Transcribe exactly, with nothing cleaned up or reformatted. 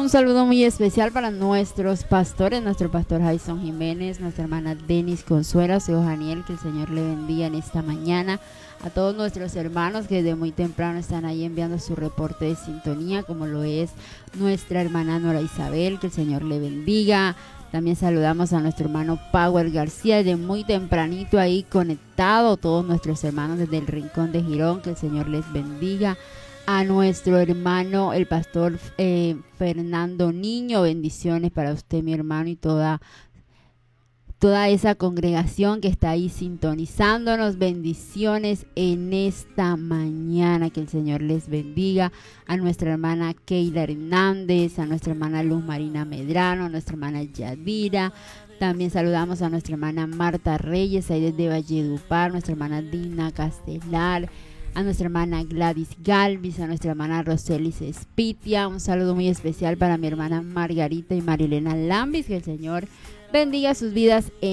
Un saludo muy especial para nuestros pastores, nuestro pastor Jason Jiménez, nuestra hermana Denis Consuelo, su hijo Daniel, que el Señor le bendiga en esta mañana. A todos nuestros hermanos que desde muy temprano están ahí enviando su reporte de sintonía, como lo es nuestra hermana Nora Isabel, que el Señor le bendiga. También saludamos a nuestro hermano Power García, desde muy tempranito ahí conectado. Todos nuestros hermanos desde el Rincón de Girón, que el Señor les bendiga. A nuestro hermano, el pastor eh, Fernando Niño, bendiciones para usted, mi hermano, y toda, toda esa congregación que está ahí sintonizándonos. Bendiciones en esta mañana, que el Señor les bendiga. A nuestra hermana Keila Hernández, a nuestra hermana Luz Marina Medrano, a nuestra hermana Yadira. También saludamos a nuestra hermana Marta Reyes, ahí desde Valledupar, nuestra hermana Dina Castelar, a nuestra hermana Gladys Galvis, a nuestra hermana Roselis Espitia. Un saludo muy especial para mi hermana Margarita y Marilena Lambis. Que el Señor bendiga sus vidas en